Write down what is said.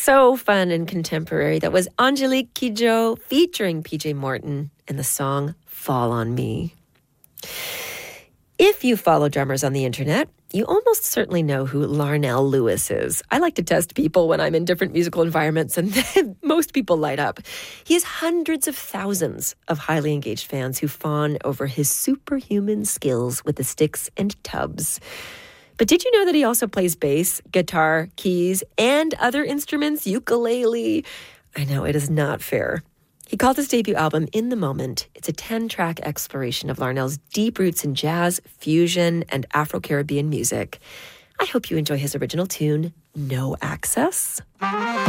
so fun and contemporary. That was Angelique Kidjo featuring PJ Morton in the song Fall on Me. If you follow drummers on the internet, you almost certainly know who Larnell Lewis is. I like to test people when I'm in different musical environments, and most people light up. He has hundreds of thousands of highly engaged fans who fawn over his superhuman skills with the sticks and tubs. But did you know that he also plays bass, guitar, keys, and other instruments, ukulele? I know, it is not fair. He called his debut album In the Moment. It's a 10-track exploration of Larnell's deep roots in jazz, fusion, and Afro-Caribbean music. I hope you enjoy his original tune, No Access.